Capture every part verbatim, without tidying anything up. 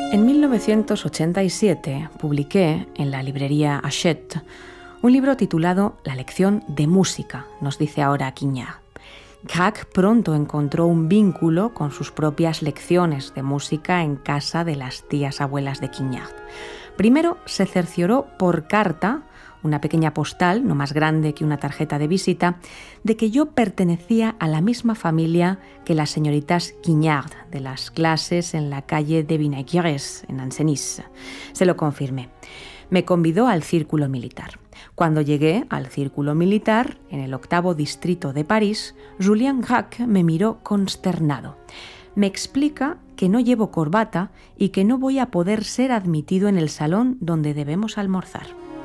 En mil novecientos ochenta y siete publiqué en la librería Hachette un libro titulado La lección de música, nos dice ahora Quignard. Grach pronto encontró un vínculo con sus propias lecciones de música en casa de las tías abuelas de Quignard. Primero se cercioró por carta, una pequeña postal, no más grande que una tarjeta de visita, de que yo pertenecía a la misma familia que las señoritas Quignard, de las clases en la calle de Vinaigres, en Ancenis. Se lo confirmé. Me convidó al círculo militar. Cuando llegué al círculo militar, en el octavo distrito de París, Julien Grach me miró consternado. Me explica que no llevo corbata y que no voy a poder ser admitido en el salón donde debemos almorzar.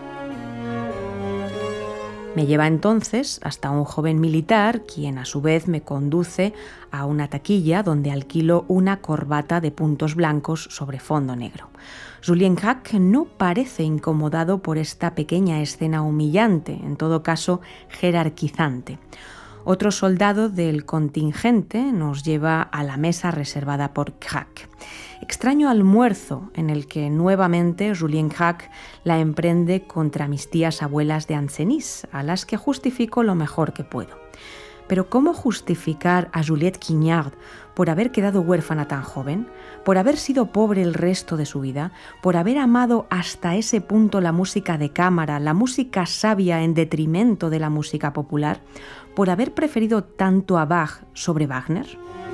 Me lleva entonces hasta un joven militar, quien a su vez me conduce a una taquilla donde alquilo una corbata de puntos blancos sobre fondo negro. Julien Grach no parece incomodado por esta pequeña escena humillante, en todo caso jerarquizante. Otro soldado del contingente nos lleva a la mesa reservada por Grach. Extraño almuerzo en el que nuevamente Julien Grach la emprende contra mis tías abuelas de Ancenis, a las que justifico lo mejor que puedo. Pero ¿cómo justificar a Juliette Quignard por haber quedado huérfana tan joven, por haber sido pobre el resto de su vida, por haber amado hasta ese punto la música de cámara, la música sabia en detrimento de la música popular, por haber preferido tanto a Bach sobre Wagner?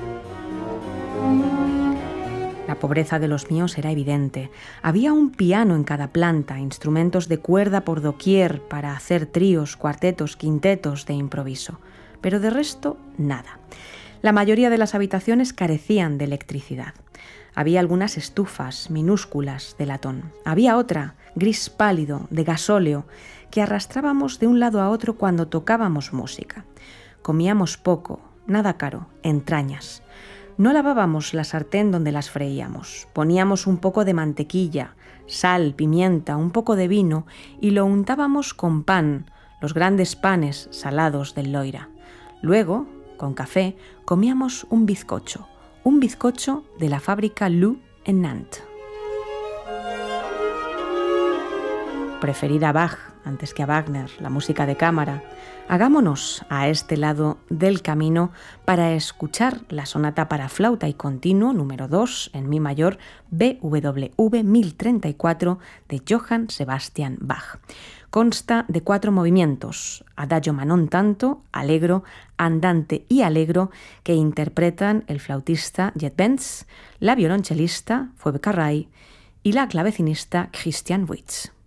La pobreza de los míos era evidente. Había un piano en cada planta, instrumentos de cuerda por doquier para hacer tríos, cuartetos, quintetos de improviso. Pero de resto, nada. La mayoría de las habitaciones carecían de electricidad. Había algunas estufas minúsculas de latón. Había otra, gris pálido, de gasóleo, que arrastrábamos de un lado a otro cuando tocábamos música. Comíamos poco, nada caro, entrañas. No lavábamos la sartén donde las freíamos. Poníamos un poco de mantequilla, sal, pimienta, un poco de vino y lo untábamos con pan, los grandes panes salados del Loira. Luego, con café, comíamos un bizcocho, un bizcocho de la fábrica Lou en Nantes. Preferir a Bach antes que a Wagner, la música de cámara. Hagámonos a este lado del camino para escuchar la sonata para flauta y continuo número dos en mi mayor B W V mil treinta y cuatro de Johann Sebastian Bach. Consta de cuatro movimientos, adagio ma non tanto, allegro, andante y allegro, que interpretan el flautista Jet Benz, la violonchelista Phoebe Carray y la clavecinista Christian Witz.